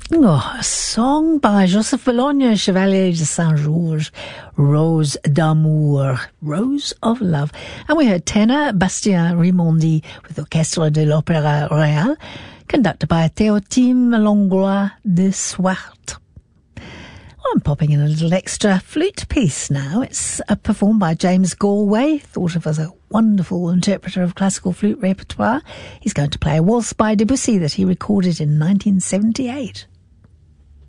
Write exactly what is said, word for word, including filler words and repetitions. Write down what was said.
Oh, a song by Joseph Bologna, Chevalier de Saint-Georges, Rose d'amour, Rose of Love. And we heard tenor Bastien Rimondi with Orchestre de l'Opéra Royal, conducted by Théotime Langlois de Swart. Well, I'm popping in a little extra flute piece now. It's uh, performed by James Galway, thought of as a wonderful interpreter of classical flute repertoire. He's going to play a waltz by Debussy that he recorded in nineteen seventy-eight.